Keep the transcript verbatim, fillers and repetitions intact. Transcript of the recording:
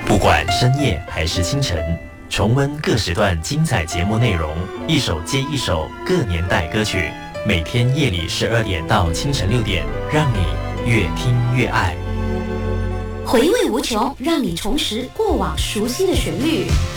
不管深夜还是清晨，重温各时段精彩节目内容，一首接一首各年代歌曲，每天夜里十二点到清晨六点，让你越听越爱。 回味无穷，让你重拾过往熟悉的旋律。